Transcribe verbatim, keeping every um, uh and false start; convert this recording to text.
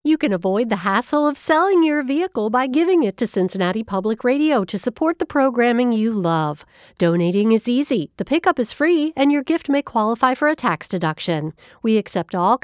You can avoid the hassle of selling your vehicle by giving it to Cincinnati Public Radio to support the programming you love. Donating is easy, the pickup is free, and your gift may qualify for a tax deduction. We accept all